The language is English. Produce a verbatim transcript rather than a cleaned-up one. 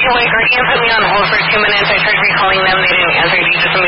Anyway, Guardian put me on hold for two minutes. I tried recalling them. They didn't answer. Do you just want me